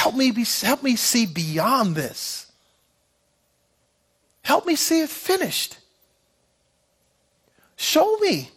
help me see beyond this. Help me see it finished. Show me.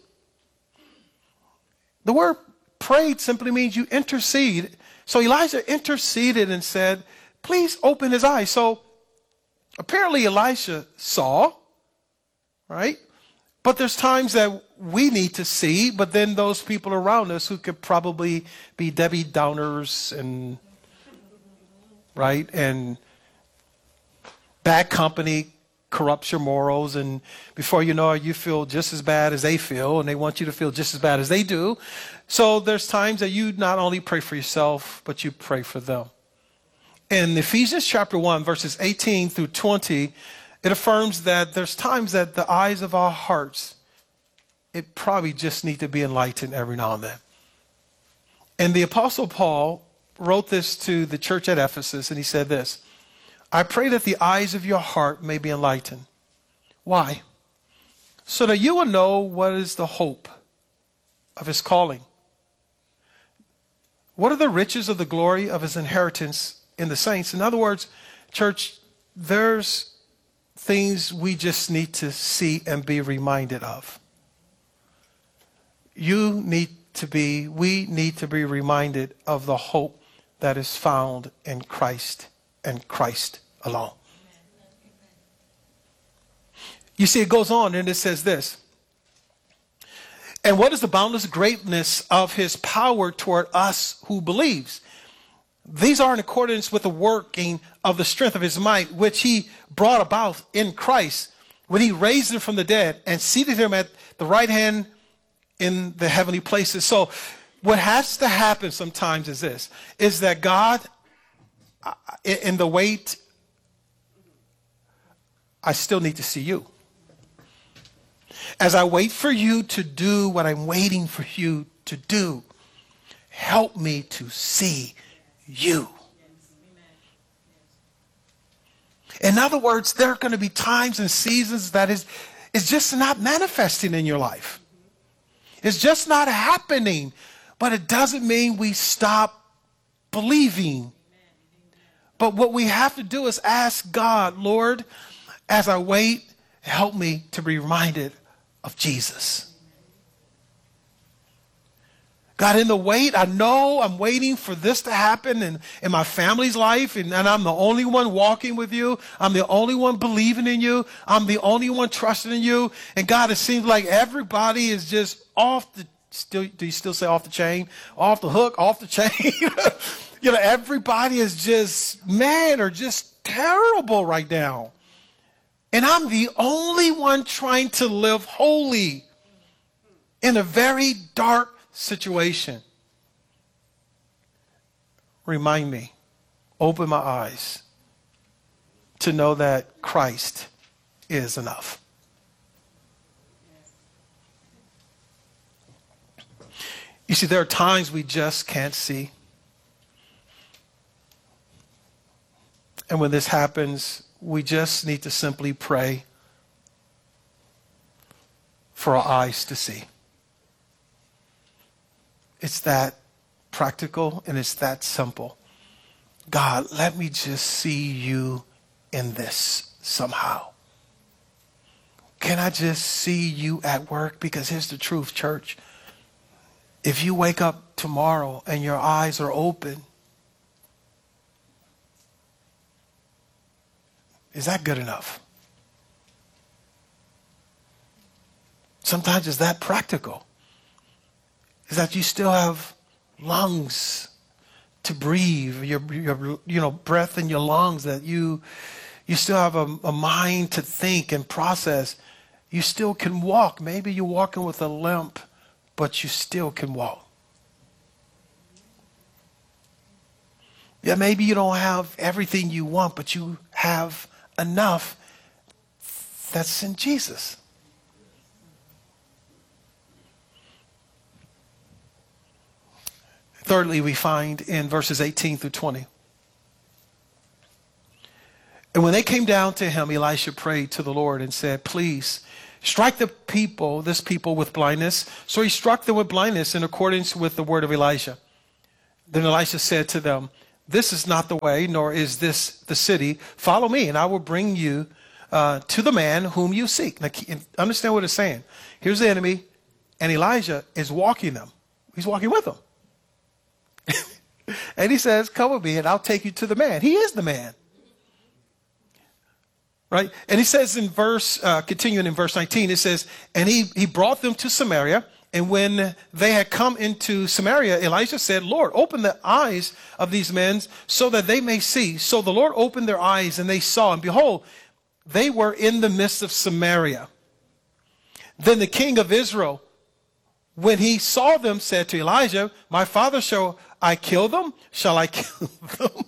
The word prayed simply means you intercede. So Elijah interceded and said, please open his eyes. So apparently Elisha saw, right? But there's times that we need to see, but then those people around us who could probably be Debbie Downers and, right? And bad company corrupts your morals, and before you know it, you feel just as bad as they feel, and they want you to feel just as bad as they do. So there's times that you not only pray for yourself, but you pray for them. In Ephesians chapter 1, verses 18 through 20, it affirms that there's times that the eyes of our hearts, it probably just need to be enlightened every now and then. And the Apostle Paul wrote this to the church at Ephesus, and he said this, I pray that the eyes of your heart may be enlightened. Why? So that you will know what is the hope of his calling. What are the riches of the glory of his inheritance in the saints? In other words, church, there's things we just need to see and be reminded of. We need to be reminded of the hope that is found in Christ and Christ alone. You see, it goes on and it says this. And what is the boundless greatness of his power toward us who believes? These are in accordance with the working of the strength of his might, which he brought about in Christ when he raised him from the dead and seated him at the right hand in the heavenly places. So what has to happen sometimes is this, is that God, in the wait, I still need to see you. As I wait for you to do what I'm waiting for you to do, help me to see you. In other words, there are going to be times and seasons that is just not manifesting in your life. It's just not happening. But it doesn't mean we stop believing. But what we have to do is ask God, Lord, as I wait, help me to be reminded of Jesus. God, in the wait, I know I'm waiting for this to happen in my family's life, and I'm the only one walking with you. I'm the only one believing in you. I'm the only one trusting in you. And God, it seems like everybody is just off the, do you still say off the chain? Off the hook, off the chain? Everybody is just mad or just terrible right now. And I'm the only one trying to live holy in a very dark situation. Remind me, open my eyes to know that Christ is enough. You see, there are times we just can't see. And when this happens, we just need to simply pray for our eyes to see. It's that practical and it's that simple. God, let me just see you in this somehow. Can I just see you at work? Because here's the truth, church. If you wake up tomorrow and your eyes are open, is that good enough? Sometimes it's that practical. Is that you still have lungs to breathe, your breath in your lungs, that you still have a mind to think and process. You still can walk. Maybe you're walking with a limp, but you still can walk. Yeah, maybe you don't have everything you want, but you have enough that's in Jesus. Thirdly, we find in verses 18 through 20. And when they came down to him, Elisha prayed to the Lord and said, please strike this people with blindness. So he struck them with blindness in accordance with the word of Elijah. Then Elisha said to them, this is not the way, nor is this the city. Follow me, and I will bring you to the man whom you seek. Now, understand what it's saying. Here's the enemy, and Elijah is walking them. He's walking with them. And he says, come with me, and I'll take you to the man. He is the man. Right? And he says in continuing in verse 19, it says, and he brought them to Samaria. And when they had come into Samaria, Elijah said, Lord, open the eyes of these men so that they may see. So the Lord opened their eyes, and they saw. And behold, they were in the midst of Samaria. Then the king of Israel, when he saw them, said to Elijah, my father, shall I kill them? Shall I kill them?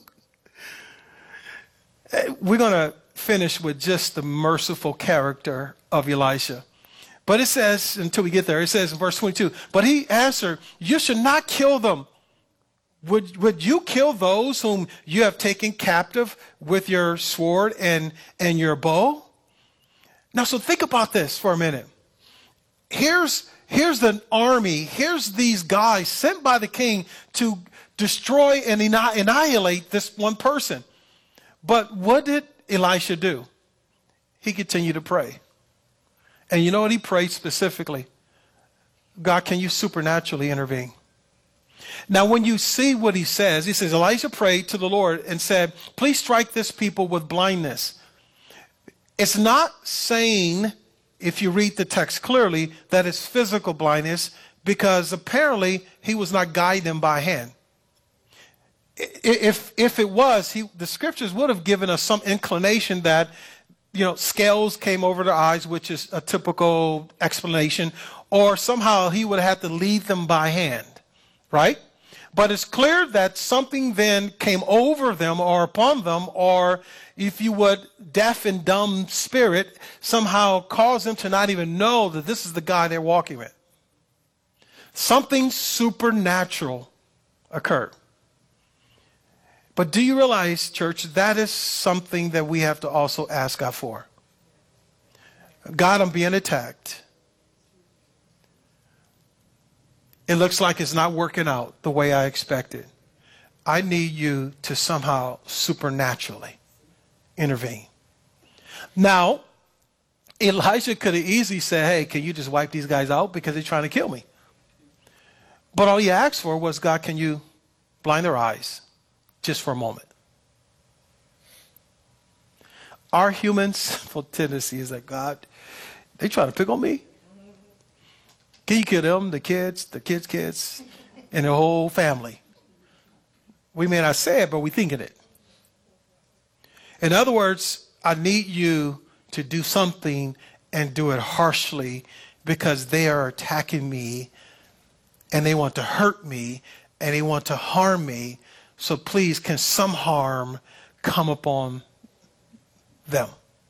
We're going to finish with just the merciful character of Elisha. But it says, until we get there, it says in verse 22, but he answered, you should not kill them. Would you kill those whom you have taken captive with your sword and your bow? Now, so think about this for a minute. Here's the army. Here's these guys sent by the king to destroy and annihilate this one person. But what did Elisha do? He continued to pray. And you know what he prayed specifically? God, can you supernaturally intervene? Now, when you see what he says, Elijah prayed to the Lord and said, please strike this people with blindness. It's not saying, if you read the text clearly, that it's physical blindness, because apparently he was not guiding them by hand. If it was, the scriptures would have given us some inclination that, scales came over their eyes, which is a typical explanation, or somehow he would have had to lead them by hand, right? But it's clear that something then came over them or upon them, or if you would, deaf and dumb spirit somehow caused them to not even know that this is the guy they're walking with. Something supernatural occurred. But do you realize, church, that is something that we have to also ask God for? God, I'm being attacked. It looks like it's not working out the way I expected. I need you to somehow supernaturally intervene. Now, Elijah could have easily said, hey, can you just wipe these guys out because they're trying to kill me? But all he asked for was, God, can you blind their eyes? Just for a moment. Our human sinful tendency is that, God, they try to pick on me. Can you kill them, the kids, and their whole family? We may not say it, but we're thinking it. In other words, I need you to do something and do it harshly because they are attacking me and they want to hurt me and they want to harm me. So please, can some harm come upon them?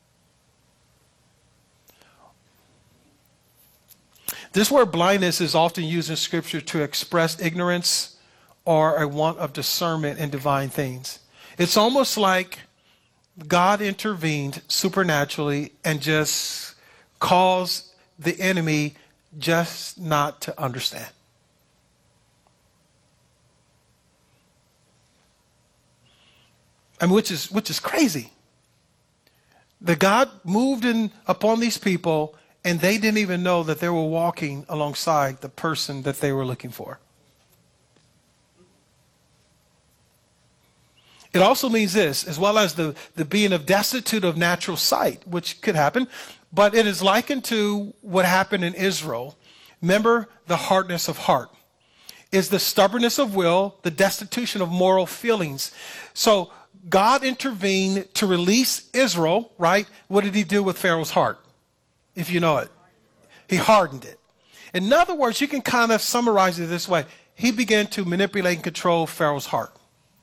This word blindness is often used in Scripture to express ignorance or a want of discernment in divine things. It's almost like God intervened supernaturally and just caused the enemy just not to understand. I mean, which is crazy. That God moved in upon these people and they didn't even know that they were walking alongside the person that they were looking for. It also means this, as well as the being of destitute of natural sight, which could happen, but it is likened to what happened in Israel. Remember, the hardness of heart is the stubbornness of will, the destitution of moral feelings. So God intervened to release Israel, right? What did he do with Pharaoh's heart? If you know it. He hardened it. In other words, you can kind of summarize it this way. He began to manipulate and control Pharaoh's heart.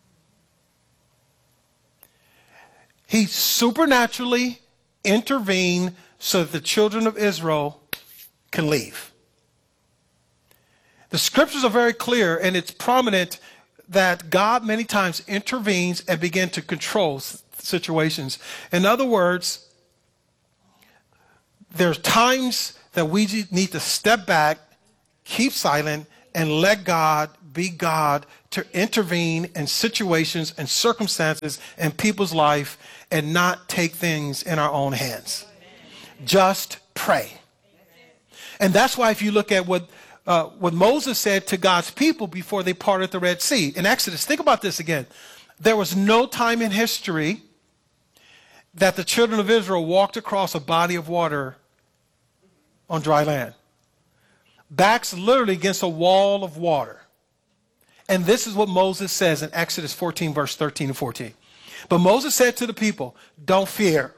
He supernaturally intervened so that the children of Israel can leave. The scriptures are very clear, and it's prominent that God many times intervenes and begins to control situations. In other words, there's times that we need to step back, keep silent, and let God be God to intervene in situations and circumstances in people's life and not take things in our own hands. Just pray. And that's why if you look at what Moses said to God's people before they parted the Red Sea in Exodus, think about this again. There was no time in history that the children of Israel walked across a body of water on dry land. Backs literally against a wall of water. And this is what Moses says in Exodus 14, verse 13 and 14. But Moses said to the people, don't fear.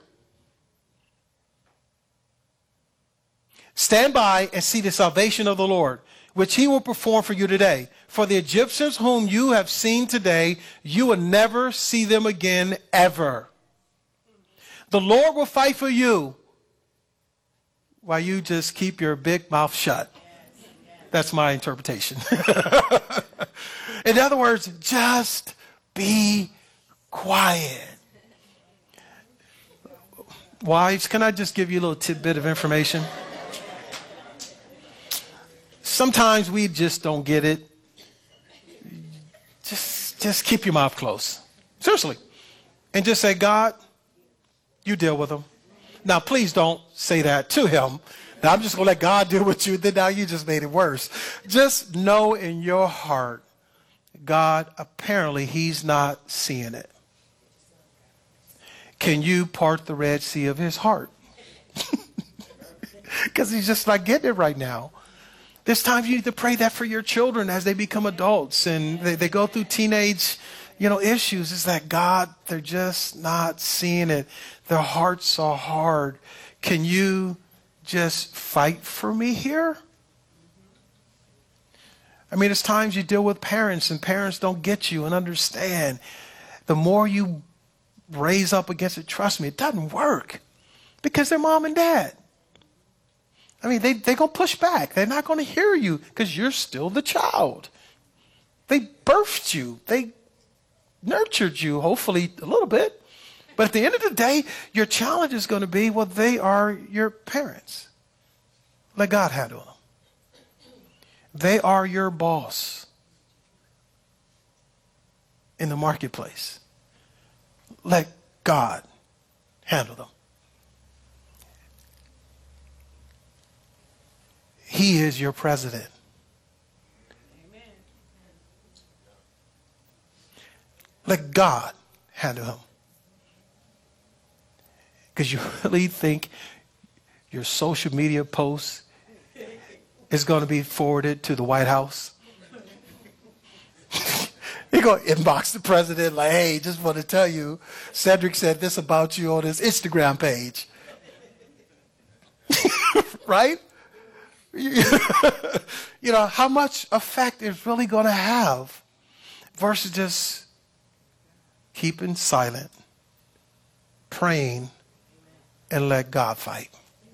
Stand by and see the salvation of the Lord, which he will perform for you today. For the Egyptians whom you have seen today, you will never see them again ever. The Lord will fight for you while you just keep your big mouth shut. That's my interpretation. In other words, just be quiet. Wives, can I just give you a little tidbit of information? Sometimes we just don't get it. Just keep your mouth closed. Seriously. And just say, God, you deal with him. Now, please don't say that to him. Now, I'm just going to let God deal with you. Then now you just made it worse. Just know in your heart, God, apparently he's not seeing it. Can you part the Red Sea of his heart? Because he's just not getting it right now. This time you need to pray that for your children as they become adults and they go through teenage, issues. Is that God, they're just not seeing it. Their hearts are hard. Can you just fight for me here? I mean, it's times you deal with parents and parents don't get you and understand. The more you raise up against it, trust me, it doesn't work because they're mom and dad. I mean, they're going to push back. They're not going to hear you because you're still the child. They birthed you. They nurtured you, hopefully a little bit. But at the end of the day, your challenge is going to be, well, they are your parents. Let God handle them. They are your boss in the marketplace. Let God handle them. He is your president. Amen. Let God handle him. Because you really think your social media posts is going to be forwarded to the White House? You're going to inbox the president like, hey, just want to tell you, Cedric said this about you on his Instagram page. Right? How much effect it's really going to have versus just keeping silent, praying, and let God fight.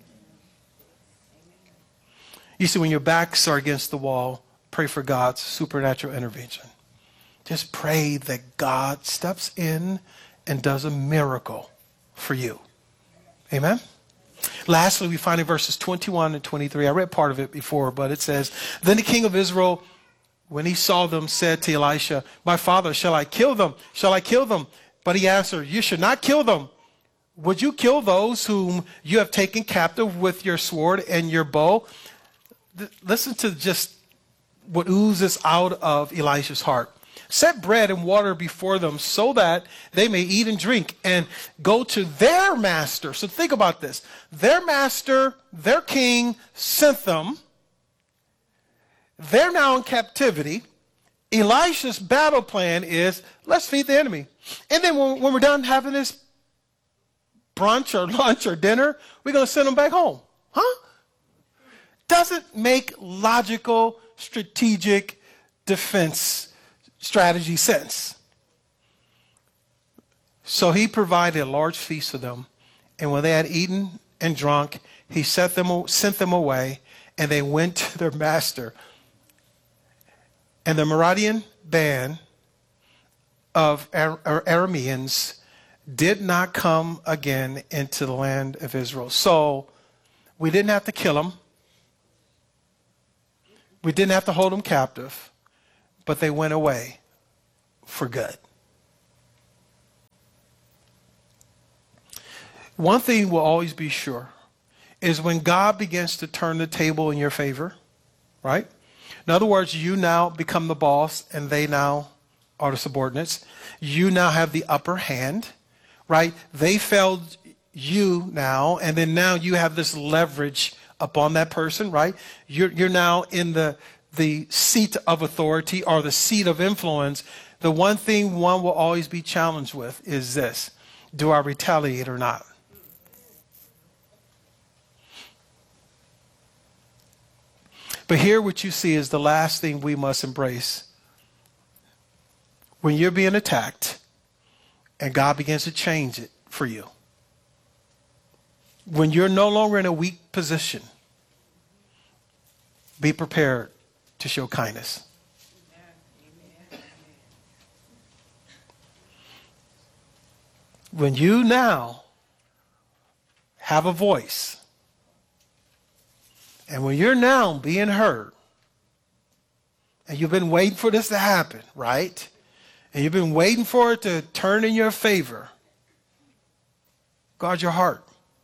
You see, when your backs are against the wall, pray for God's supernatural intervention. Just pray that God steps in and does a miracle for you. Amen? Lastly, we find in verses 21 and 23, I read part of it before, but it says, Then the king of Israel, when he saw them, said to Elisha, My father, shall I kill them? Shall I kill them? But he answered, You should not kill them. Would you kill those whom you have taken captive with your sword and your bow? Listen to just what oozes out of Elisha's heart. Set bread and water before them so that they may eat and drink and go to their master. So think about this. Their master, their king sent them. They're now in captivity. Elisha's battle plan is, let's feed the enemy. And then when we're done having this brunch or lunch or dinner, we're going to send them back home. Huh? Doesn't make logical, strategic defense strategy sense. So he provided a large feast for them. And when they had eaten and drunk, he sent them away, and they went to their master. And the Maradean band of Arameans did not come again into the land of Israel. So we didn't have to kill them. We didn't have to hold them captive, but they went away. for good. One thing will always be sure is when God begins to turn the table in your favor, right? In other words, you now become the boss and they now are the subordinates. You now have the upper hand, right? They failed you now, and then now you have this leverage upon that person, right? You're now in the seat of authority or the seat of influence. The one thing one will always be challenged with is this: do I retaliate or not? But here what you see is the last thing we must embrace. When you're being attacked and God begins to change it for you, when you're no longer in a weak position, be prepared to show kindness. When you now have a voice, and when you're now being heard, and you've been waiting for this to happen, right? And you've been waiting for it to turn in your favor, guard your heart.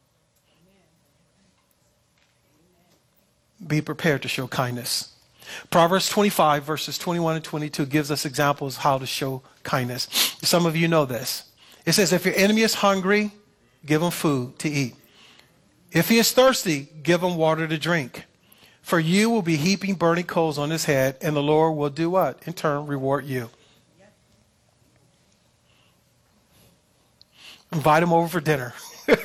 Be prepared to show kindness. Proverbs 25, verses 21 and 22 gives us examples how to show kindness. Some of you know this. It says, if your enemy is hungry, give him food to eat. If he is thirsty, give him water to drink. For you will be heaping burning coals on his head, and the Lord will do what? In turn, reward you. Invite him over for dinner. So,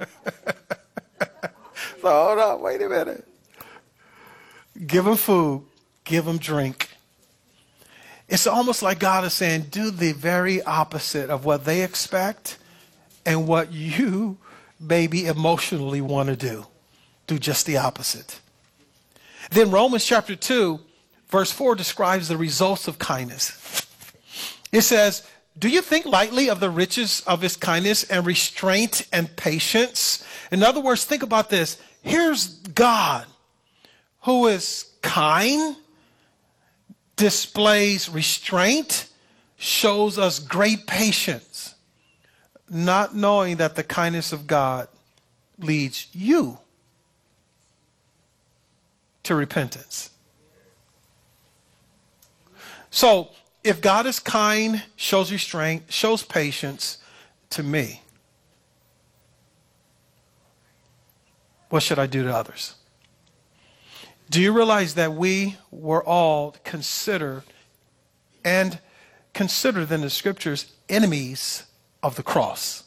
hold on, wait a minute. Give them food. Give them drink. It's almost like God is saying, do the very opposite of what they expect and what you maybe emotionally want to do. Do just the opposite. Then Romans chapter 2, verse 4 describes the results of kindness. It says, do you think lightly of the riches of his kindness and restraint and patience? In other words, think about this. Here's God, who is kind, displays restraint, shows us great patience, not knowing that the kindness of God leads you to repentance. So, if God is kind, shows restraint, shows patience to me, what should I do to others? Do you realize that we were all considered in the scriptures enemies of the cross?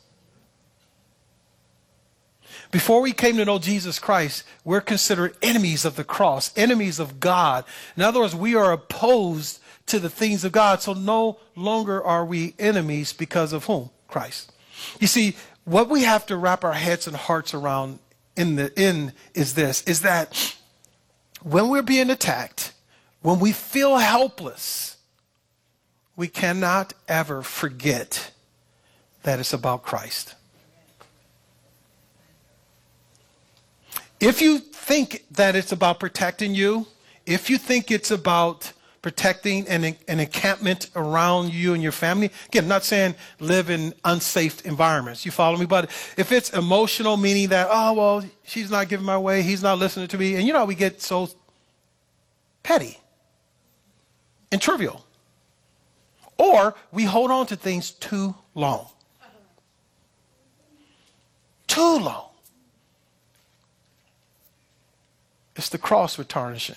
Before we came to know Jesus Christ, we're considered enemies of the cross, enemies of God. In other words, we are opposed to the things of God. So no longer are we enemies because of whom? Christ. You see, what we have to wrap our heads and hearts around in the end is that when we're being attacked, when we feel helpless, we cannot ever forget that it's about Christ. If you think that it's about protecting you, if you think it's about protecting an encampment around you and your family, again, I'm not saying live in unsafe environments. You follow me? But if it's emotional, meaning that, oh, well, she's not giving my way, he's not listening to me. And you know, we get so petty and trivial. Or we hold on to things too long. Too long. It's the cross we're tarnishing.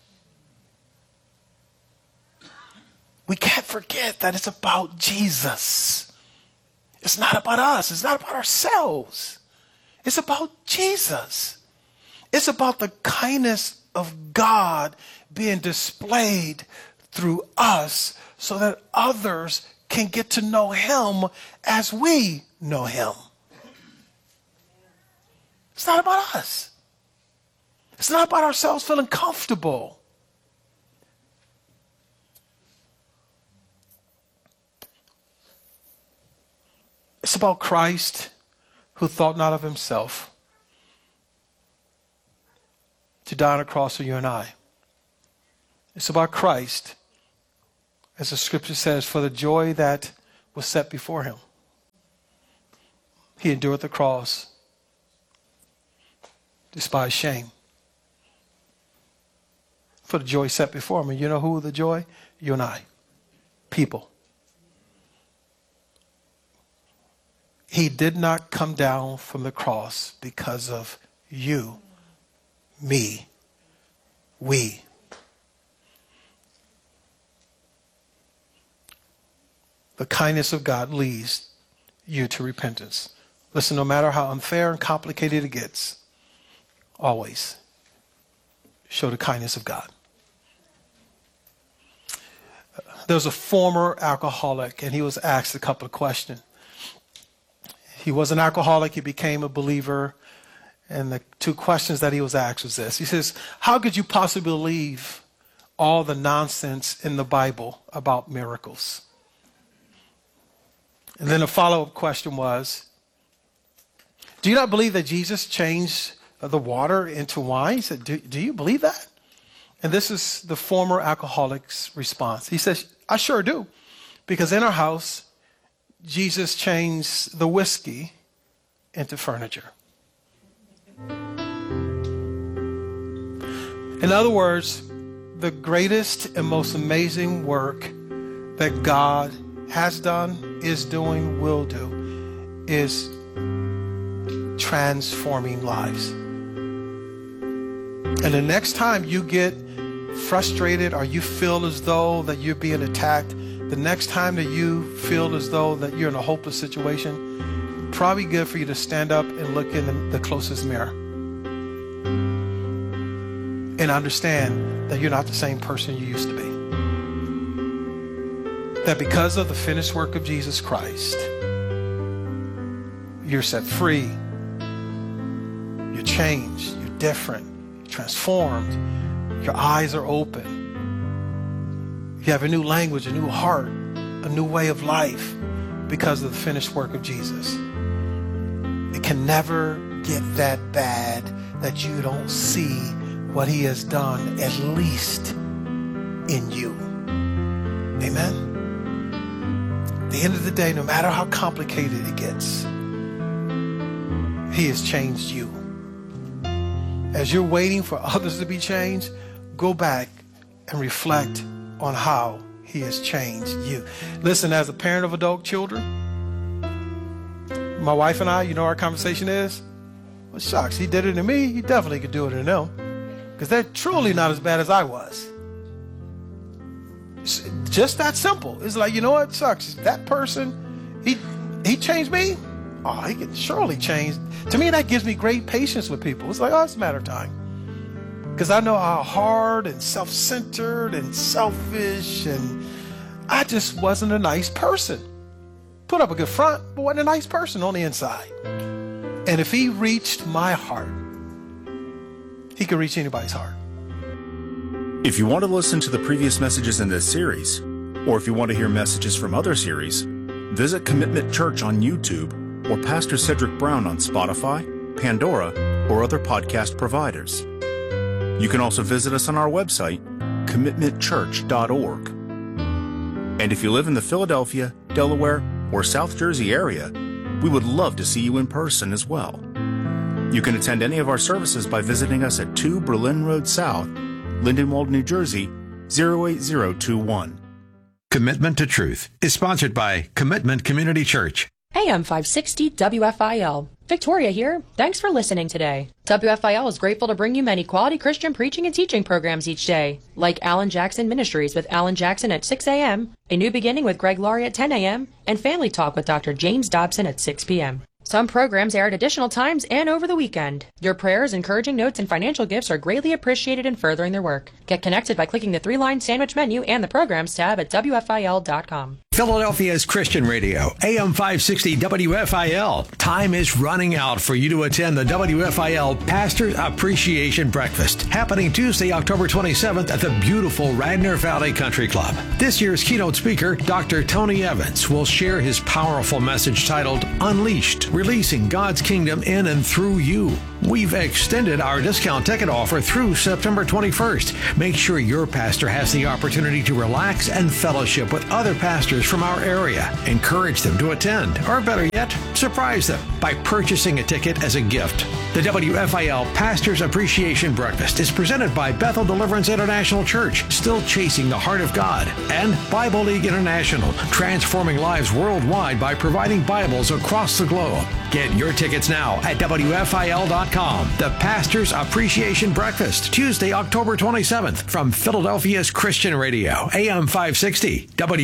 We can't forget that it's about Jesus. It's not about us. It's not about ourselves. It's about Jesus. It's about the kindness of God being displayed through us so that others can get to know him as we know him. It's not about us. It's not about ourselves feeling comfortable. It's about Christ, who thought not of himself, to die on a cross for you and I. It's about Christ as the scripture says, for the joy that was set before him, he endured the cross, despised shame, for the joy set before him. And you know who the joy? You and I. People. He did not come down from the cross because of you, me, we. The kindness of God leads you to repentance. Listen, no matter how unfair and complicated it gets, always show the kindness of God. There was a former alcoholic, and he was asked a couple of questions. He was an alcoholic. He became a believer. And the two questions that he was asked was this. He says, how could you possibly believe all the nonsense in the Bible about miracles? And then a follow-up question was, do you not believe that Jesus changed the water into wine? He said, do you believe that? And this is the former alcoholic's response. He says, I sure do. Because in our house, Jesus changed the whiskey into furniture. In other words, the greatest and most amazing work that God has done, is doing, will do, is transforming lives. And the next time you get frustrated or you feel as though that you're being attacked, the next time that you feel as though that you're in a hopeless situation, probably good for you to stand up and look in the closest mirror and understand that you're not the same person you used to be. That because of the finished work of Jesus Christ, you're set free, you're changed, you're different, you're transformed, your eyes are open. You have a new language, a new heart, a new way of life because of the finished work of Jesus. It can never get that bad that you don't see what he has done, at least in you. Amen? At the end of the day, no matter how complicated it gets, he has changed you. As you're waiting for others to be changed, go back and reflect on how he has changed you. Listen, as a parent of adult children, my wife and I, you know our conversation is, well, shucks, he did it to me, he definitely could do it to them. Because they're truly not as bad as I was. It's just that simple. It's like, you know what, sucks. That person, he changed me. Oh, he can surely change. To me, that gives me great patience with people. It's like, oh, it's a matter of time. Because I know how hard and self-centered and selfish, and I just wasn't a nice person. Put up a good front, but wasn't a nice person on the inside. And if he reached my heart, he could reach anybody's heart. If you want to listen to the previous messages in this series, or if you want to hear messages from other series, visit Commitment Church on YouTube or Pastor Cedric Brown on Spotify, Pandora, or other podcast providers. You can also visit us on our website, commitmentchurch.org. And if you live in the Philadelphia, Delaware, or South Jersey area, we would love to see you in person as well. You can attend any of our services by visiting us at 2 Berlin Road South, Lindenwold, New Jersey, 08021. Commitment to Truth is sponsored by Commitment Community Church. AM 560 WFIL. Victoria here. Thanks for listening today. WFIL is grateful to bring you many quality Christian preaching and teaching programs each day, like Alan Jackson Ministries with Alan Jackson at 6 a.m., A New Beginning with Greg Laurie at 10 a.m., and Family Talk with Dr. James Dobson at 6 p.m. Some programs air at additional times and over the weekend. Your prayers, encouraging notes, and financial gifts are greatly appreciated in furthering their work. Get connected by clicking the 3-line sandwich menu and the Programs tab at WFIL.com. Philadelphia's Christian Radio, AM 560 WFIL. Time is running out for you to attend the WFIL Pastor's Appreciation Breakfast, happening Tuesday, October 27th at the beautiful Radnor Valley Country Club. This year's keynote speaker, Dr. Tony Evans, will share his powerful message titled Unleashed, Releasing God's Kingdom in and Through You. We've extended our discount ticket offer through September 21st. Make sure your pastor has the opportunity to relax and fellowship with other pastors from our area. Encourage them to attend, or better yet, surprise them by purchasing a ticket as a gift. The WFIL Pastors Appreciation Breakfast is presented by Bethel Deliverance International Church, still chasing the heart of God, and Bible League International, transforming lives worldwide by providing Bibles across the globe. Get your tickets now at WFIL.com. The Pastors Appreciation Breakfast, Tuesday, October 27th, from Philadelphia's Christian Radio, AM 560,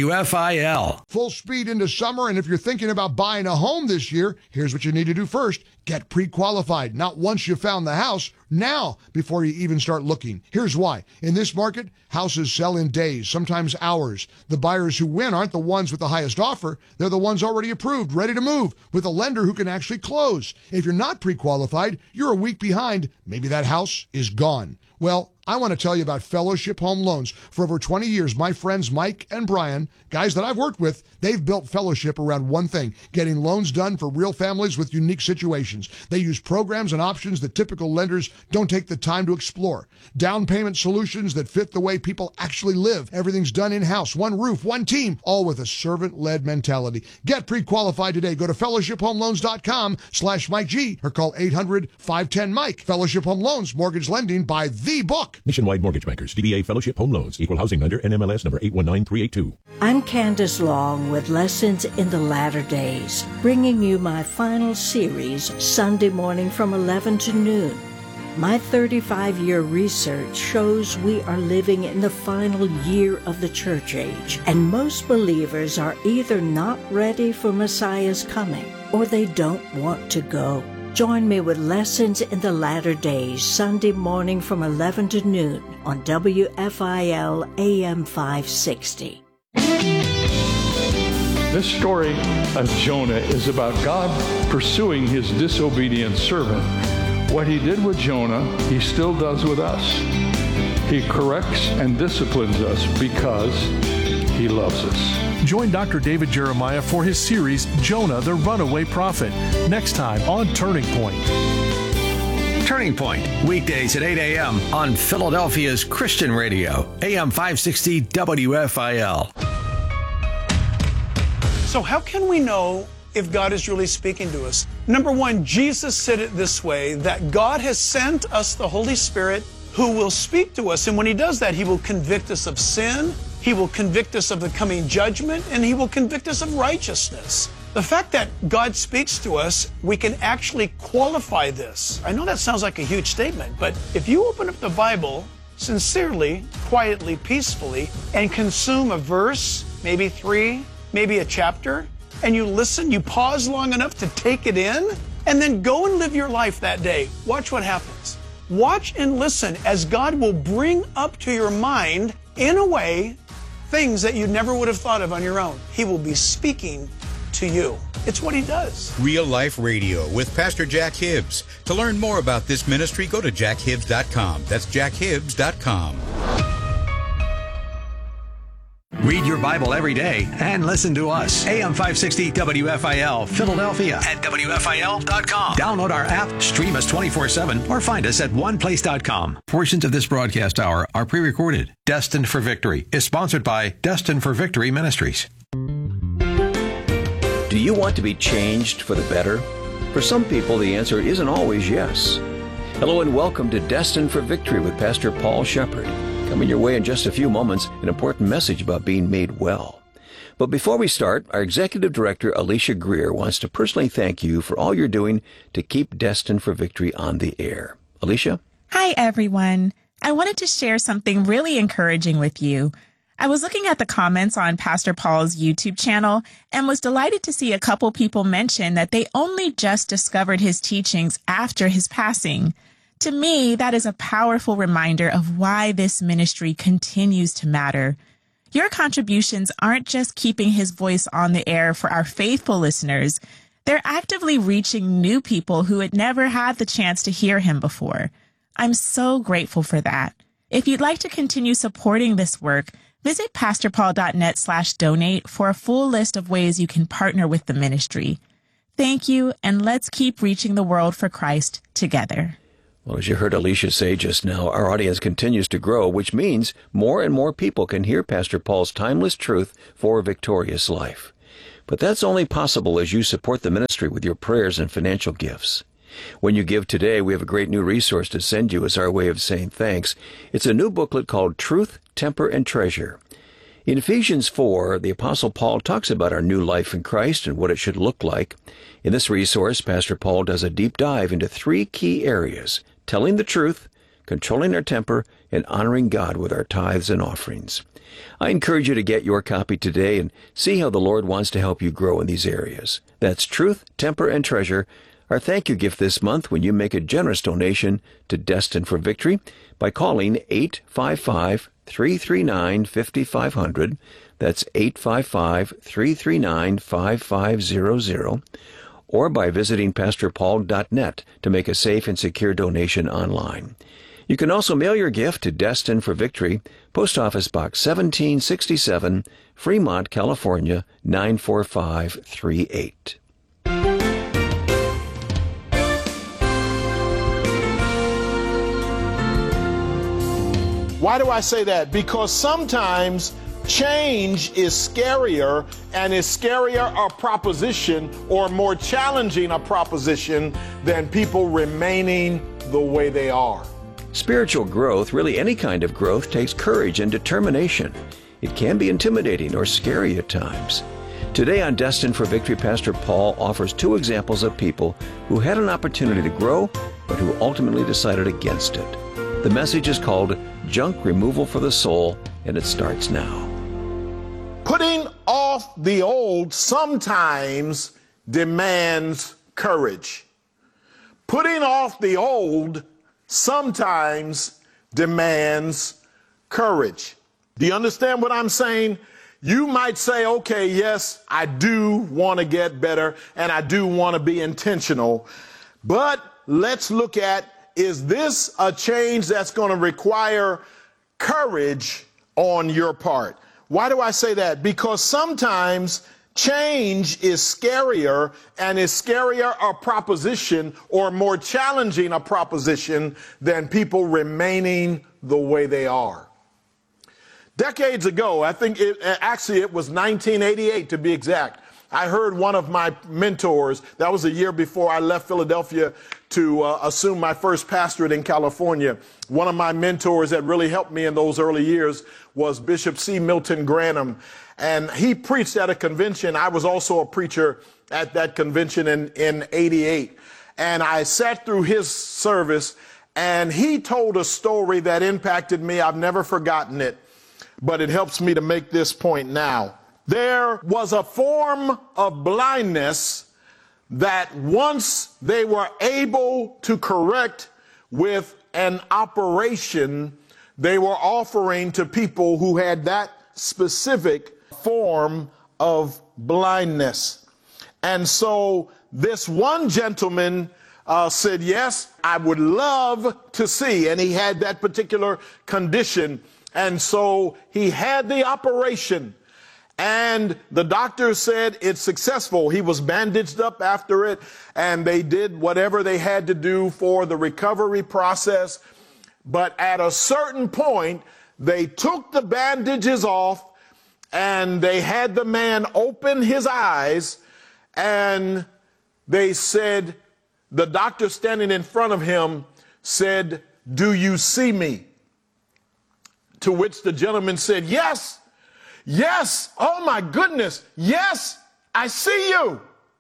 WFIL. Full speed into summer, and if you're thinking about buying a home this year, here's what you need to do first. Get pre-qualified, not once you found the house, now before you even start looking. Here's why. In this market, houses sell in days, sometimes hours. The buyers who win aren't the ones with the highest offer. They're the ones already approved, ready to move, with a lender who can actually close. If you're not pre-qualified, you're a week behind. Maybe that house is gone. Well, I want to tell you about Fellowship Home Loans. For over 20 years, my friends Mike and Brian, guys that I've worked with, they've built Fellowship around one thing, getting loans done for real families with unique situations. They use programs and options that typical lenders don't take the time to explore. Down payment solutions that fit the way people actually live. Everything's done in-house, one roof, one team, all with a servant-led mentality. Get pre-qualified today. Go to fellowshiphomeloans.com/Mike G or call 800-510-MIKE. Fellowship Home Loans, mortgage lending by the book. Nationwide Mortgage Bankers, DBA Fellowship Home Loans, Equal Housing Lender, NMLS number 819382. I'm Candace Long with Lessons in the Latter Days, bringing you my final series, Sunday morning from 11 to noon. My 35-year research shows we are living in the final year of the church age, and most believers are either not ready for Messiah's coming, or they don't want to go. Join me with Lessons in the Latter Days, Sunday morning from 11 to noon on WFIL AM 560. This story of Jonah is about God pursuing his disobedient servant. What he did with Jonah, he still does with us. He corrects and disciplines us because he loves us. Join Dr. David Jeremiah for his series, Jonah the Runaway Prophet, next time on Turning Point. Turning Point, weekdays at 8 a.m. on Philadelphia's Christian Radio, AM 560 WFIL. So how can we know if God is really speaking to us? Number one, Jesus said it this way, that God has sent us the Holy Spirit who will speak to us. And when he does that, he will convict us of sin, he will convict us of the coming judgment, and he will convict us of righteousness. The fact that God speaks to us, we can actually qualify this. I know that sounds like a huge statement, but if you open up the Bible sincerely, quietly, peacefully, and consume a verse, maybe 3, maybe a chapter, and you listen, you pause long enough to take it in, and then go and live your life that day. Watch what happens. Watch and listen as God will bring up to your mind, in a way, things that you never would have thought of on your own. He will be speaking to you. It's what he does. Real Life Radio with Pastor Jack Hibbs. To learn more about this ministry, go to jackhibbs.com. That's jackhibbs.com. Read your Bible every day and listen to us. AM 560 WFIL, Philadelphia at WFIL.com. Download our app, stream us 24/7, or find us at oneplace.com. Portions of this broadcast hour are pre-recorded. Destined for Victory is sponsored by Destined for Victory Ministries. Do you want to be changed for the better? For some people, the answer isn't always yes. Hello and welcome to Destined for Victory with Pastor Paul Shepard. Coming your way in just a few moments, an important message about being made well. But before we start, our Executive Director, Alicia Greer, wants to personally thank you for all you're doing to keep Destined for Victory on the air. Alicia? Hi, everyone. I wanted to share something really encouraging with you. I was looking at the comments on Pastor Paul's YouTube channel and was delighted to see a couple people mention that they only just discovered his teachings after his passing. To me, that is a powerful reminder of why this ministry continues to matter. Your contributions aren't just keeping his voice on the air for our faithful listeners. They're actively reaching new people who had never had the chance to hear him before. I'm so grateful for that. If you'd like to continue supporting this work, visit pastorpaul.net/donate for a full list of ways you can partner with the ministry. Thank you, and let's keep reaching the world for Christ together. Well, as you heard Alicia say just now, our audience continues to grow, which means more and more people can hear Pastor Paul's timeless truth for a victorious life. But that's only possible as you support the ministry with your prayers and financial gifts. When you give today, we have a great new resource to send you as our way of saying thanks. It's a new booklet called Truth, Temper, and Treasure. In Ephesians 4, the Apostle Paul talks about our new life in Christ and what it should look like. In this resource, Pastor Paul does a deep dive into 3 key areas: telling the truth, controlling our temper, and honoring God with our tithes and offerings. I encourage you to get your copy today and see how the Lord wants to help you grow in these areas. That's Truth, Temper, and Treasure, our thank you gift this month when you make a generous donation to Destined for Victory by calling 855-339-5500. That's 855-339-5500. Or by visiting pastorpaul.net to make a safe and secure donation online. You can also mail your gift to Destined for Victory, Post Office Box 1767, Fremont, California, 94538. Why do I say that? Because sometimes change is scarier, and is scarier a proposition or more challenging a proposition than people remaining the way they are. Spiritual growth, really any kind of growth, takes courage and determination. It can be intimidating or scary at times. Today on Destined for Victory, Pastor Paul offers 2 examples of people who had an opportunity to grow, but who ultimately decided against it. The message is called Junk Removal for the Soul, and it starts now. Putting off the old sometimes demands courage. Putting off the old sometimes demands courage. Do you understand what I'm saying? You might say, okay, yes, I do want to get better and I do want to be intentional, but let's look at, is this a change that's going to require courage on your part? Why do I say that? Because sometimes change is scarier, and is scarier a proposition or more challenging a proposition than people remaining the way they are. Decades ago, I think it was 1988 to be exact, I heard one of my mentors, that was a year before I left Philadelphia to assume my first pastorate in California. One of my mentors that really helped me in those early years was Bishop C. Milton Granham. And he preached at a convention. I was also a preacher at that convention in 88. And I sat through his service, and he told a story that impacted me. I've never forgotten it, but it helps me to make this point now. There was a form of blindness that once they were able to correct with an operation, they were offering to people who had that specific form of blindness. And so this one gentleman said, yes, I would love to see, and he had that particular condition. And so he had the operation. And the doctor said it's successful. He was bandaged up after it, and they did whatever they had to do for the recovery process. But at a certain point, they took the bandages off, and they had the man open his eyes, and they said, the doctor standing in front of him said, "Do you see me?" To which the gentleman said, "Yes. Yes, oh my goodness, yes, I see you."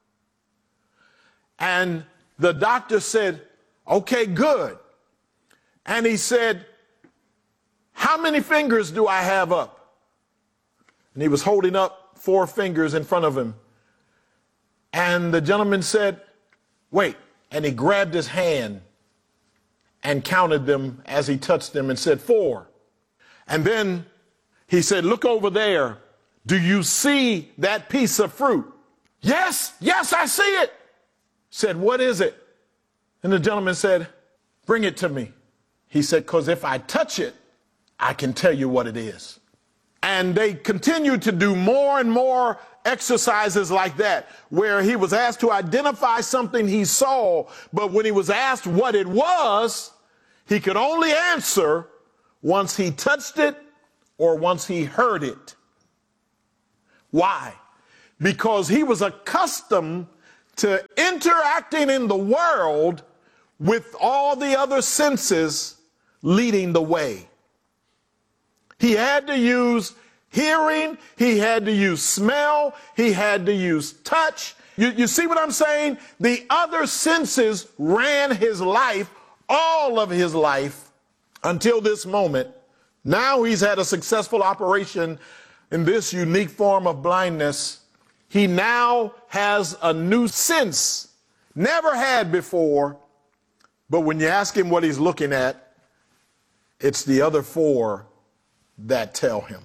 And the doctor said, "Okay, good." And he said, "How many fingers do I have up?" And he was holding up 4 fingers in front of him. And the gentleman said, "Wait." And he grabbed his hand and counted them as he touched them and said, 4. And then He said, look over there. Do you see that piece of fruit? Yes, I see it. Said, what is it? And the gentleman said, bring it to me. He said, because if I touch it, I can tell you what it is. And they continued to do more and more exercises like that, where he was asked to identify something he saw, but when he was asked what it was, he could only answer once he touched it or once he heard it. Why? Because he was accustomed to interacting in the world with all the other senses leading the way. He had to use hearing, he had to use smell, he had to use touch. You see what I'm saying? The other senses ran his life, all of his life, until this moment. Now he's had a successful operation in this unique form of blindness. He now has a new sense, never had before, but when you ask him what he's looking at, it's the other four that tell him.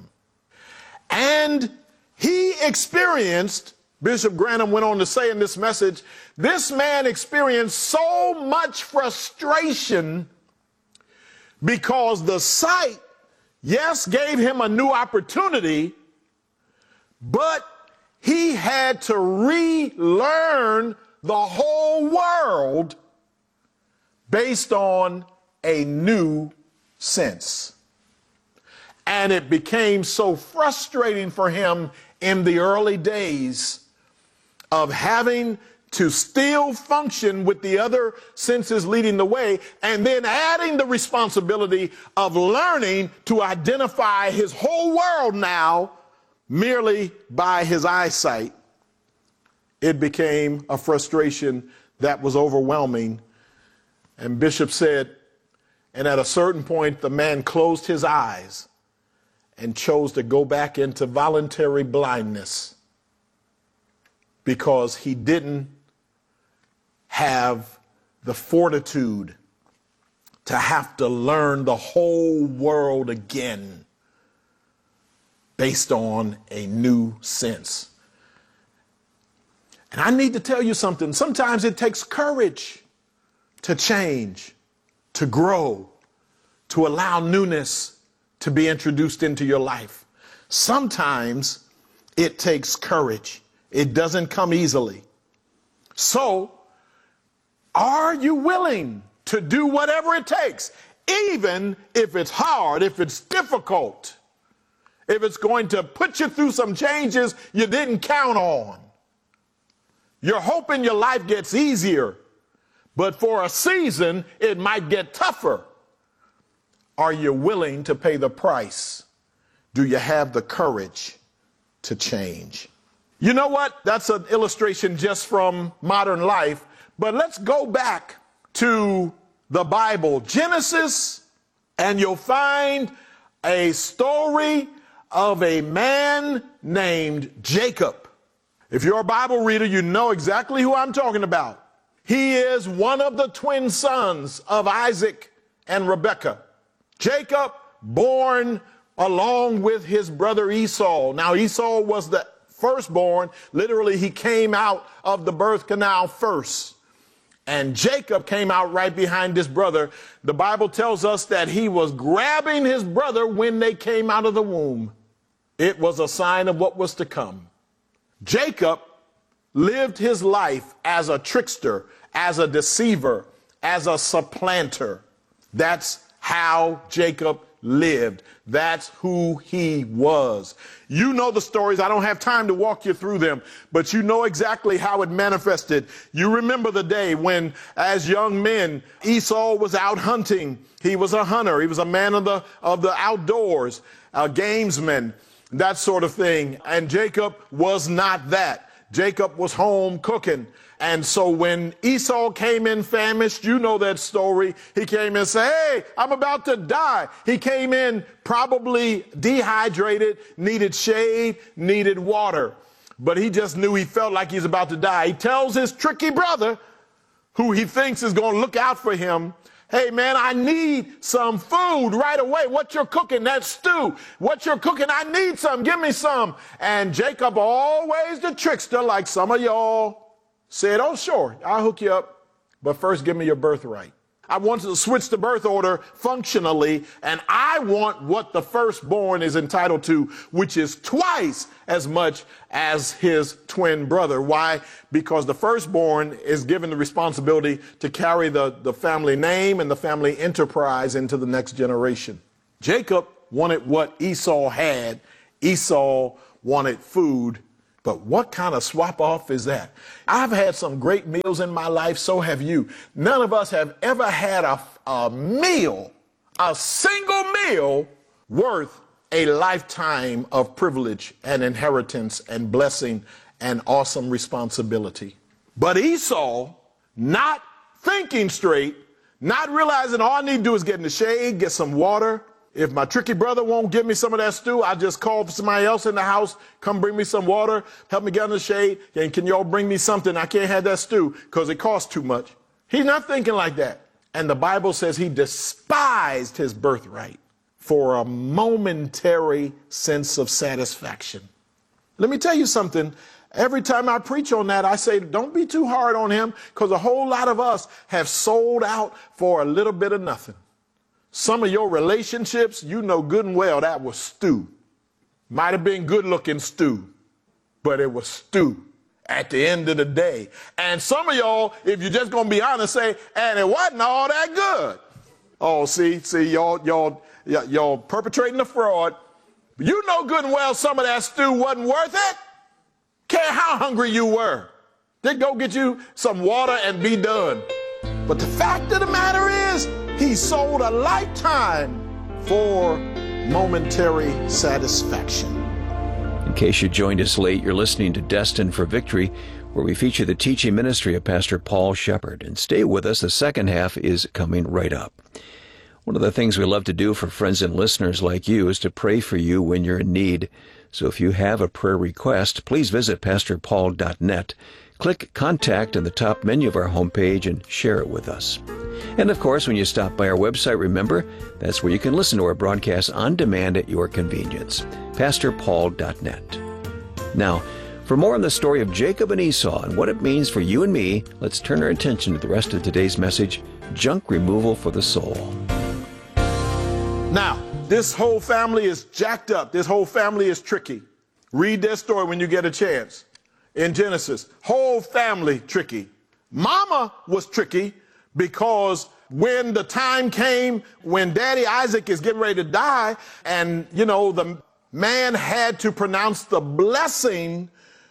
And he experienced, Bishop Branham went on to say in this message, this man experienced so much frustration because the sight, yes, gave him a new opportunity, but he had to relearn the whole world based on a new sense. And it became so frustrating for him in the early days of having to still function with the other senses leading the way, and then adding the responsibility of learning to identify his whole world now merely by his eyesight. It became a frustration that was overwhelming. And Bishop said, and at a certain point, the man closed his eyes and chose to go back into voluntary blindness because he didn't have the fortitude to have to learn the whole world again based on a new sense. And I need to tell you something. Sometimes it takes courage to change, to grow, to allow newness to be introduced into your life. Sometimes it takes courage. It doesn't come easily. So, are you willing to do whatever it takes, even if it's hard, if it's difficult, if it's going to put you through some changes you didn't count on? You're hoping your life gets easier, but for a season, it might get tougher. Are you willing to pay the price? Do you have the courage to change? You know what? That's an illustration just from modern life, but let's go back to the Bible, Genesis, and you'll find a story of a man named Jacob. If you're a Bible reader, you know exactly who I'm talking about. He is one of the twin sons of Isaac and Rebekah. Jacob, born along with his brother Esau. Now, Esau was the firstborn. Literally, he came out of the birth canal first. And Jacob came out right behind his brother. The Bible tells us that he was grabbing his brother when they came out of the womb. It was a sign of what was to come. Jacob lived his life as a trickster, as a deceiver, as a supplanter. That's how Jacob lived. That's who he was. You know the stories. I don't have time to walk you through them, but you know exactly how it manifested. You remember the day when, as young men, Esau was out hunting. He was a hunter. He was a man of the outdoors, a gamesman, that sort of thing. And Jacob was not that. Jacob was home cooking. And so when Esau came in famished, you know that story. He came in and said, hey, I'm about to die. He came in probably dehydrated, needed shade, needed water. But he just knew he felt like he's about to die. He tells his tricky brother, who he thinks is going to look out for him, Hey, man, I need some food right away. What you're cooking, that stew. What you're cooking, I need some. Give me some. And Jacob, always the trickster, like some of y'all, said, oh, sure, I'll hook you up. But first, give me your birthright. I want to switch the birth order functionally, and I want what the firstborn is entitled to, which is twice as much as his twin brother. Why? Because the firstborn is given the responsibility to carry the family name and the family enterprise into the next generation. Jacob wanted what Esau had. Esau wanted food. But what kind of swap off is that? I've had some great meals in my life, so have you. None of us have ever had a meal, a single meal, worth a lifetime of privilege and inheritance and blessing and awesome responsibility. But Esau, not thinking straight, not realizing all I need to do is get in the shade, get some water. If my tricky brother won't give me some of that stew, I just call somebody else in the house, come bring me some water, help me get in the shade, and can y'all bring me something? I can't have that stew because it costs too much. He's not thinking like that. And the Bible says he despised his birthright for a momentary sense of satisfaction. Let me tell you something. Every time I preach on that, I say, don't be too hard on him, because a whole lot of us have sold out for a little bit of nothing. Some of your relationships, you know good and well that was stew. Might have been good looking stew, but it was stew at the end of the day. And some of y'all, if you're just going to be honest, say, and it wasn't all that good. Oh, see, y'all perpetrating the fraud. You know good and well some of that stew wasn't worth it. Care how hungry you were. Then go get you some water and be done. But the fact of the matter is, he sold a lifetime for momentary satisfaction. In case you joined us late, you're listening to Destined for Victory, where we feature the teaching ministry of Pastor Paul Shepard. And stay with us, the second half is coming right up. One of the things we love to do for friends and listeners like you is to pray for you when you're in need. So if you have a prayer request, please visit pastorpaul.net. Click Contact in the top menu of our homepage and share it with us. And of course, when you stop by our website, remember, that's where you can listen to our broadcasts on demand at your convenience. pastorpaul.net. Now, for more on the story of Jacob and Esau and what it means for you and me, let's turn our attention to the rest of today's message, Junk Removal for the Soul. Now, this whole family is jacked up. This whole family is tricky. Read their story when you get a chance. In Genesis, whole family tricky. Mama was tricky because when the time came when Daddy Isaac is getting ready to die, and, the man had to pronounce the blessing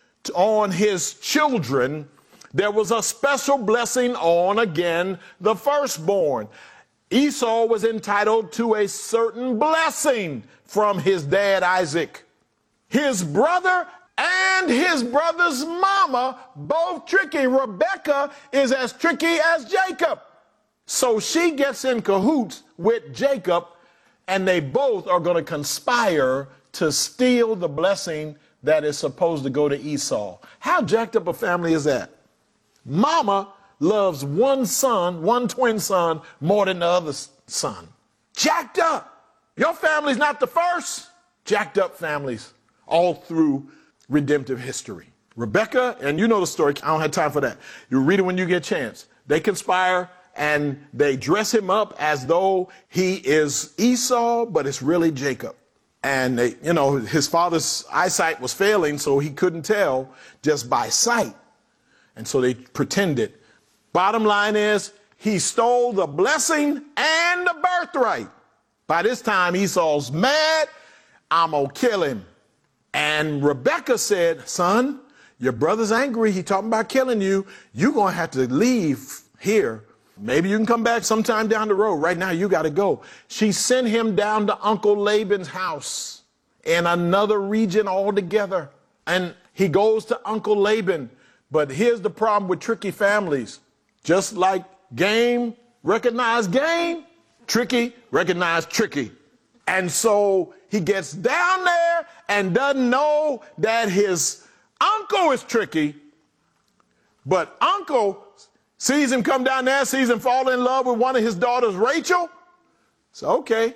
on his children, there was a special blessing on, again, the firstborn. Esau was entitled to a certain blessing from his dad Isaac. His brother and his brother's mama, both tricky. Rebecca is as tricky as Jacob. So she gets in cahoots with Jacob, and they both are going to conspire to steal the blessing that is supposed to go to Esau. How jacked up a family is that? Mama loves one son, one twin son, more than the other son. Jacked up. Your family's not the first. Jacked up families all through redemptive history. Rebecca, and you know the story. I don't have time for that. You read it when you get a chance. They conspire and they dress him up as though he is Esau, but it's really Jacob. And they, his father's eyesight was failing, so he couldn't tell just by sight. And so they pretended. Bottom line is, he stole the blessing and the birthright. By this time, Esau's mad. I'm going to kill him. And Rebecca said, son, your brother's angry. He's talking about killing you. You're going to have to leave here. Maybe you can come back sometime down the road. Right now, you got to go. She sent him down to Uncle Laban's house in another region altogether. And he goes to Uncle Laban. But here's the problem with tricky families. Just like game, recognize game, tricky, recognize tricky. And so he gets down there and doesn't know that his uncle is tricky, but uncle Sees him come down there, sees him fall in love with one of his daughters, Rachel. So, okay.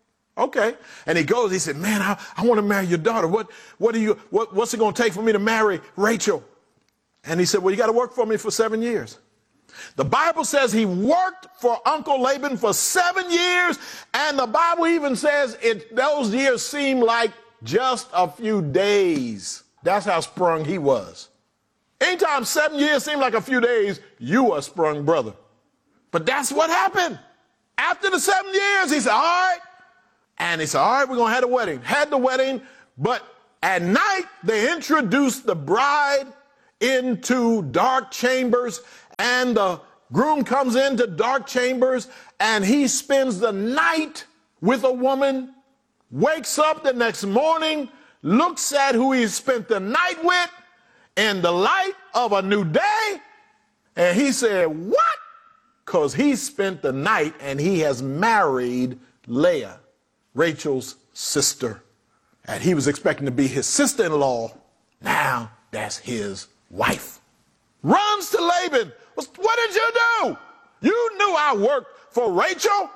And he goes, he said, man, I want to marry your daughter. What's it going to take for me to marry Rachel? And he said, well, you got to work for me for 7 years. The Bible says he worked for Uncle Laban for 7 years. And the Bible even says those years seemed like just a few days. That's how sprung he was. Anytime 7 years seemed like a few days, you are sprung, brother. But that's what happened. After the 7 years, he said, all right. And he said, all right, we're going to have a wedding. Had the wedding, but at night, they introduced the bride into dark chambers, and the groom comes into dark chambers, and he spends the night with a woman, wakes up the next morning, looks at who he spent the night with in the light of a new day, and he said, what? Because he spent the night and he has married Leah, Rachel's sister. And he was expecting to be his sister-in-law. Now that's his wife. Runs to Laban. What did you do? You knew I worked for Rachel?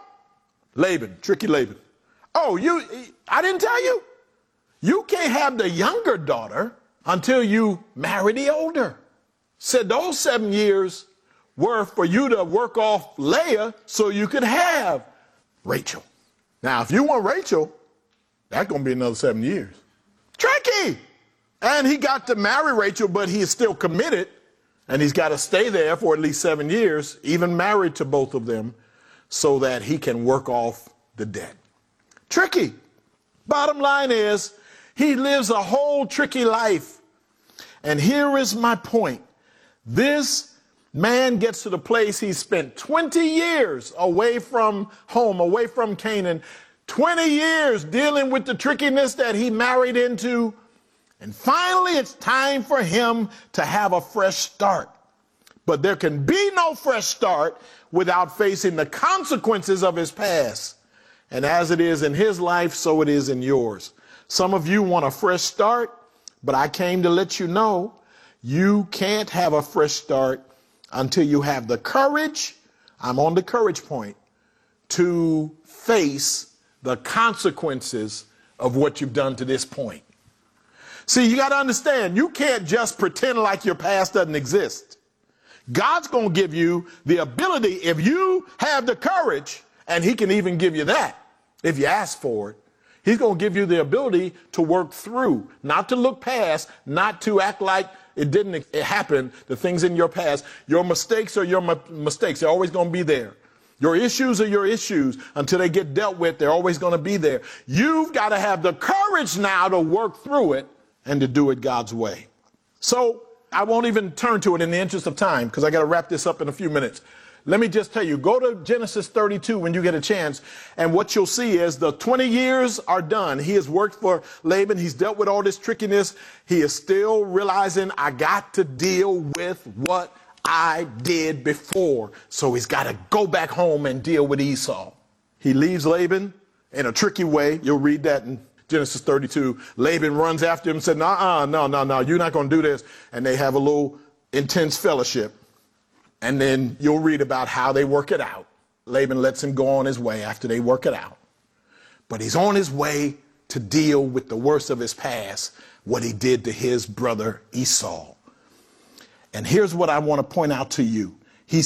Laban, tricky Laban. Oh, I didn't tell you? You can't have the younger daughter until you marry the older. Said those 7 years were for you to work off Leah so you could have Rachel. Now, if you want Rachel, that's going to be another 7 years. Tricky! And he got to marry Rachel, but he is still committed, and he's got to stay there for at least 7 years, even married to both of them, so that he can work off the debt. Tricky. Bottom line is, he lives a whole tricky life. And here is my point. This man gets to the place he spent 20 years away from home, away from Canaan, 20 years dealing with the trickiness that he married into. And finally, it's time for him to have a fresh start. But there can be no fresh start without facing the consequences of his past. And as it is in his life, so it is in yours. Some of you want a fresh start, but I came to let you know you can't have a fresh start until you have the courage, I'm on the courage point, to face the consequences of what you've done to this point. See, you got to understand, you can't just pretend like your past doesn't exist. God's going to give you the ability, if you have the courage, and he can even give you that if you ask for it. He's going to give you the ability to work through, not to look past, not to act like it didn't happen, the things in your past. Your mistakes are your mistakes. They're always going to be there. Your issues are your issues. Until they get dealt with, they're always going to be there. You've got to have the courage now to work through it and to do it God's way. So I won't even turn to it in the interest of time because I got to wrap this up in a few minutes. Let me just tell you, go to Genesis 32 when you get a chance, and what you'll see is the 20 years are done. He has worked for Laban. He's dealt with all this trickiness. He is still realizing, I got to deal with what I did before. So he's got to go back home and deal with Esau. He leaves Laban in a tricky way. You'll read that in Genesis 32. Laban runs after him and said, no, you're not going to do this. And they have a little intense fellowship. And then you'll read about how they work it out. Laban lets him go on his way after they work it out. But he's on his way to deal with the worst of his past, what he did to his brother Esau. And here's what I want to point out to you. He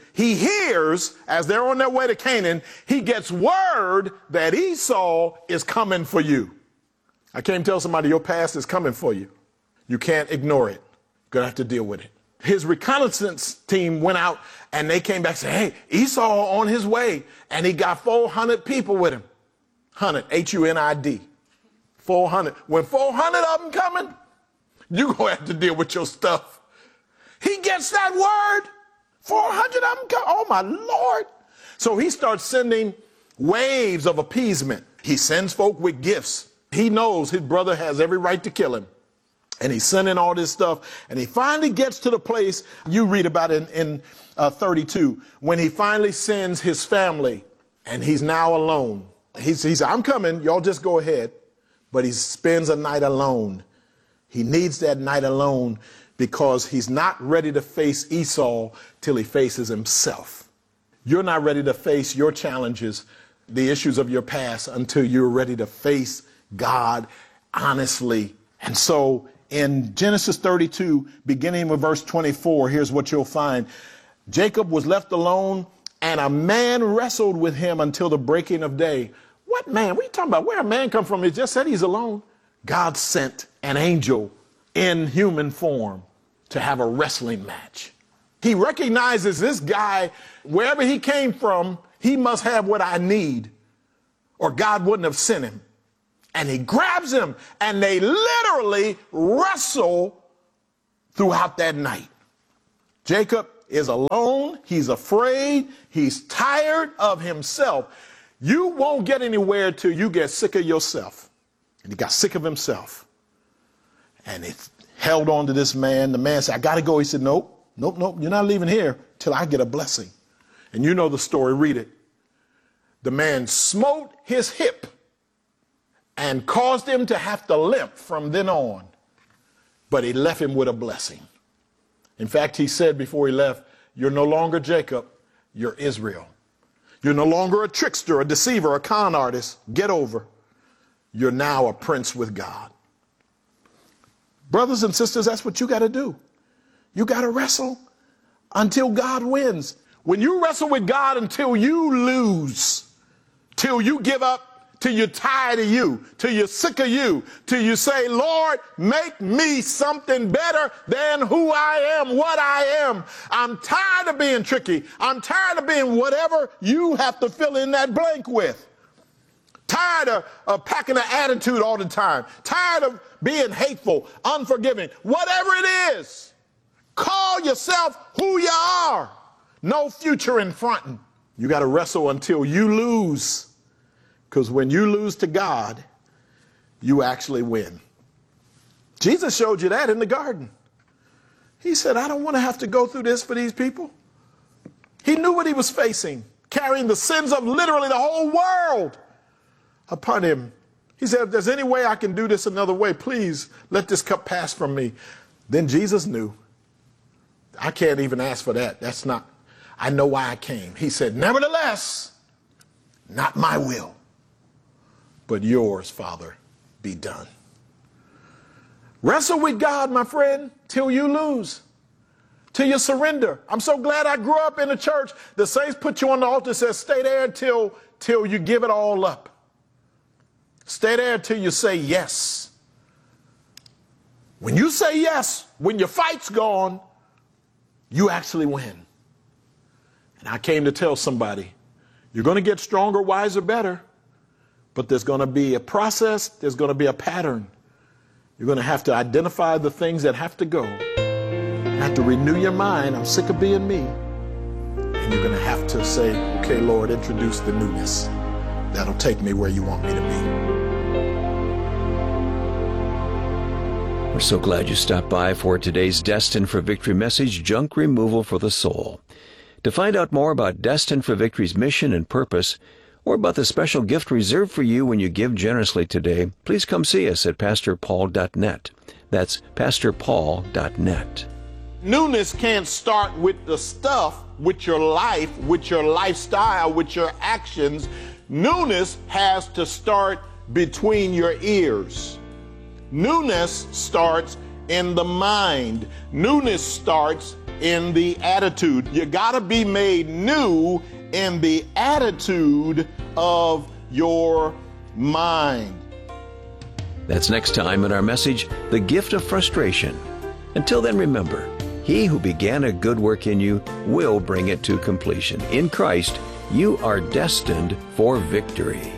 hears, as they're on their way to Canaan, he gets word that Esau is coming for you. I came to tell somebody your past is coming for you. You can't ignore it. You're going to have to deal with it. His reconnaissance team went out and they came back and said, hey, Esau on his way. And he got 400 people with him. Hunted, Hunid. 400. When 400 of them coming, you're going to have to deal with your stuff. He gets that word. 400 of them come. Oh, my Lord. So he starts sending waves of appeasement. He sends folk with gifts. He knows his brother has every right to kill him. And he's sending all this stuff. And he finally gets to the place you read about in 32, when he finally sends his family and he's now alone. He says, I'm coming. Y'all just go ahead. But he spends a night alone. He needs that night alone because he's not ready to face Esau till he faces himself. You're not ready to face your challenges, the issues of your past, until you're ready to face God honestly. And so in Genesis 32, beginning with verse 24, here's what you'll find. Jacob was left alone, and a man wrestled with him until the breaking of day. What man? What are you talking about? Where a man come from? He just said he's alone. God sent an angel in human form to have a wrestling match. He recognizes this guy, wherever he came from, he must have what I need, or God wouldn't have sent him. And he grabs him, and they literally wrestle throughout that night. Jacob is alone. He's afraid. He's tired of himself. You won't get anywhere till you get sick of yourself. And he got sick of himself. And he held on to this man. The man said, I got to go. He said, nope, you're not leaving here till I get a blessing. And you know the story. Read it. The man smote his hip and caused him to have to limp from then on. But he left him with a blessing. In fact, he said before he left, you're no longer Jacob, you're Israel. You're no longer a trickster, a deceiver, a con artist. Get over. You're now a prince with God. Brothers and sisters, that's what you got to do. You got to wrestle until God wins. When you wrestle with God until you lose, till you give up, till you're tired of you, till you're sick of you, till you say, Lord, make me something better than who I am, what I am. I'm tired of being tricky. I'm tired of being whatever you have to fill in that blank with. Tired of packing an attitude all the time. Tired of being hateful, unforgiving. Whatever it is, call yourself who you are. No future in fronting. You got to wrestle until you lose. Because when you lose to God, you actually win. Jesus showed you that in the garden. He said, I don't want to have to go through this for these people. He knew what he was facing, carrying the sins of literally the whole world upon him. He said, if there's any way I can do this another way, please let this cup pass from me. Then Jesus knew. I can't even ask for that. That's not, I know why I came. He said, nevertheless, not my will, but yours, Father, be done. Wrestle with God, my friend, till you lose, till you surrender. I'm so glad I grew up in the church. The saints put you on the altar and says, stay there until you give it all up. Stay there until you say yes. When you say yes, when your fight's gone, you actually win. And I came to tell somebody, you're going to get stronger, wiser, better. But there's going to be a process. There's going to be a pattern. You're going to have to identify the things that have to go. You have to renew your mind. I'm sick of being me. And you're going to have to say, okay, Lord, introduce the newness that'll take me where you want me to be. We're so glad you stopped by for today's Destined for Victory message, Junk Removal for the Soul. To find out more about Destined for Victory's mission and purpose, or about the special gift reserved for you when you give generously today, please come see us at PastorPaul.net. That's PastorPaul.net. Newness can't start with the stuff, with your life, with your lifestyle, with your actions. Newness has to start between your ears. Newness starts in the mind. Newness starts in the attitude. You got to be made new in the attitude of your mind. That's next time in our message, The Gift of Frustration. Until then, remember, he who began a good work in you will bring it to completion. In Christ, you are destined for victory.